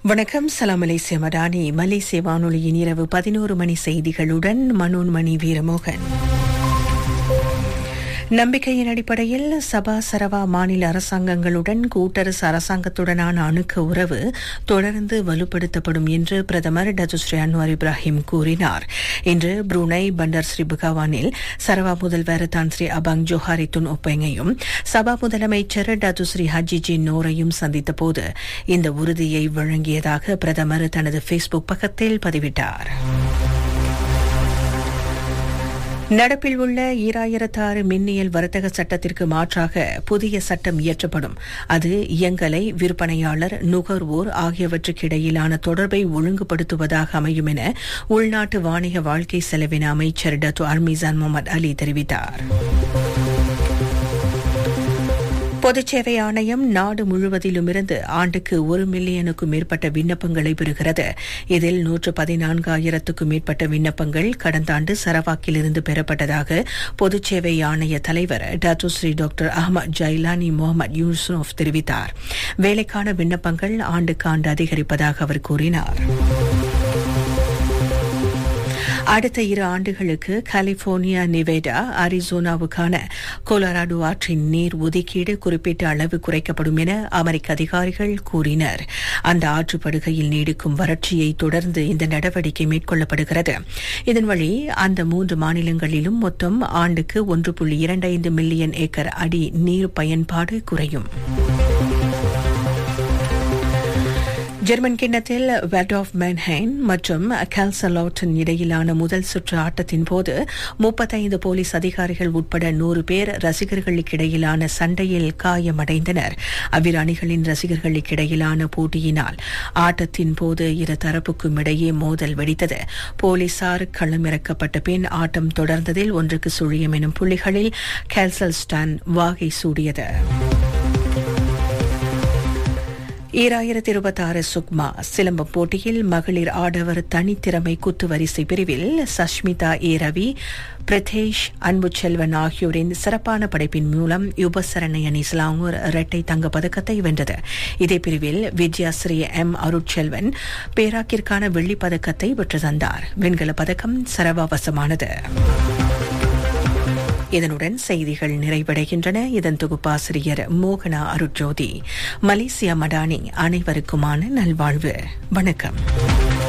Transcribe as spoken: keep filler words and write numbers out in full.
வணக்கம். சலாம் மலேசிய மடானி. மலேசிய வானொலியின் இரவு பதினோரு மணி செய்திகளுடன் மனோன்மணி வீரமோகன். நம்பிக்கையின் அடிப்படையில் சபா சரவா மாநில அரசாங்கங்களுடன் கூட்டரசு அரசாங்கத்துடனான அணுக்க உறவு தொடர்ந்து வலுப்படுத்தப்படும் என்று பிரதமர் டத்துஸ்ரீ அன்வார் இப்ராஹிம் கூறினார். இன்று புரூனை பண்டர் ஸ்ரீ புகாவானில் சரவா முதல்வர் தான் ஸ்ரீ அபாங் ஜோஹாரித்துன் ஒப்பெங்கையும் சபா முதலமைச்சர் டத்துஸ்ரீ ஹஜிஜி நோரையும் சந்தித்தபோது இந்த உறுதியை வழங்கியதாக பிரதமர் தனது ஃபேஸ்புக் பக்கத்தில் பதிவிட்டார். நடப்பில் உள்ள ஈராயிரத்து ஆறு மின்னியல் வர்த்தக சட்டத்திற்கு மாற்றாக புதிய சட்டம் இயற்றப்படும். அது இயங்கலை, விற்பனையாளர், நுகர்வோர் ஆகியவற்றுக்கிடையிலான தொடர்பை ஒழுங்குபடுத்துவதாக அமையும் என உள்நாட்டு வாணிக வாழ்க்கை செலவின அமைச்சர் டத்து அர்மிசான் முகமது அலி தெரிவித்தார். பொதுச்சேவை ஆணையம் நாடு முழுவதிலுமிருந்து ஆண்டுக்கு ஒரு மில்லியனுக்கும் மேற்பட்ட விண்ணப்பங்களை பெறுகிறது. இதில் நூற்று பதினான்காயிரத்துக்கும் மேற்பட்ட விண்ணப்பங்கள் கடந்த ஆண்டு சரவாக்கிலிருந்து பெறப்பட்டதாக பொதுச்சேவை ஆணைய தலைவர் Datuk Seri doctor Ahmad Jailani Mohammed Yusuf தெரிவித்தார். வேலைக்கான விண்ணப்பங்கள் ஆண்டுக்கு ஆண்டு அதிகரிப்பதாக அவர் கூறினார். அடுத்த இரு ஆண்டுகளுக்கு கலிபோர்னியா, நிவேடா, அரிசோனாவுக்கான கொலராடோ ஆற்றின் நீர் ஒதுக்கீடு குறிப்பிட்ட அளவு குறைக்கப்படும் என அமெரிக்க அதிகாரிகள் கூறினர். அந்த ஆற்றுப்படுகையில் நீடிக்கும் வறட்சியை தொடர்ந்து இந்த நடவடிக்கை மேற்கொள்ளப்படுகிறது. இதன் வழி அந்த மூன்று மாநிலங்களிலும் மொத்தம் ஆண்டுக்கு ஒன்று புள்ளி இரண்டு ஐந்து மில்லியன் ஏக்கர் அடி நீர் பயன்பாடு குறையும். ஜெர்மன் கிண்ணத்தில் வேர்டாஃப் மேன்ஹைம் மற்றும் கால்சலாட்டன் இடையிலான முதல் சுற்று ஆட்டத்தின் போது முப்பத்தைந்து போலீஸ் அதிகாரிகள் உட்பட நூறு பேர் ரசிகர்களுக்கிடையிலான சண்டையில் காயமடைந்தனர். அவ்விரு அணிகளின் ரசிகர்களுக்கிடையிலான போட்டியினால் ஆட்டத்தின் போது இரு தரப்புக்கும் இடையே மோதல் வெடித்தது. போலீசார் களமிறக்கப்பட்ட பின் ஆட்டம் தொடர்ந்ததில் ஒன்றுக்கு சுழியம் எனும் புள்ளிகளில் கால்சல்ஸ்டான் வாகை சூடியது. ஈராயிரத்தி இருபத்தி ஆறு சுக்மா சிலம்பம் போட்டியில் மகளிர் ஆடவர் தனித்திறமை குத்துவரிசை பிரிவில் சஷ்மிதா ஏ ரவி, பிரதேஷ் அன்புச்செல்வன் ஆகியோரின் சிறப்பான படைப்பின் மூலம் யுபசரணை அணி சிலாங்கூர் இரட்டை தங்கப்பதக்கத்தை வென்றது. இதே பிரிவில் வித்யாஸ்ரீ எம் அருட்செல்வன் பேராக்கிற்கான வெள்ளிப் பதக்கத்தை பெற்று தந்தார். வெண்கலப் பதக்கம் சரவாவசமானது. இதனுடன் செய்திகள் நிறைவடைகின்றன. இதன் தொகுப்பாசிரியர் மோகனா அருட்ஜோதி. மலேசியா மடானி. அனைவருக்குமான நல்வாழ்வு. வணக்கம்.